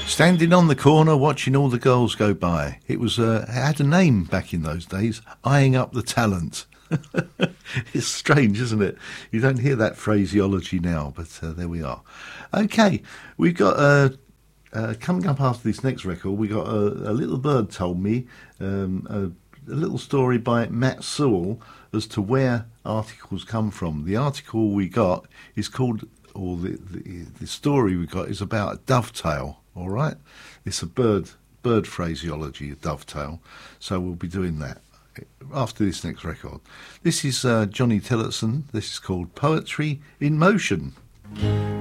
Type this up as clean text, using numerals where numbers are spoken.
Standing on the corner watching all the girls go by. It had a name back in those days, eyeing up the talent. It's strange, isn't it? You don't hear that phraseology now, but there we are. Okay, we've got coming up after this next record, we got a Little Bird Told Me, a little story by Matt Sewell as to where articles come from. The article we got is called, or the story we got is about a dovetail. All right, it's a bird phraseology, a dovetail. So we'll be doing that after this next record. This is Johnny Tillotson. This is called Poetry in Motion.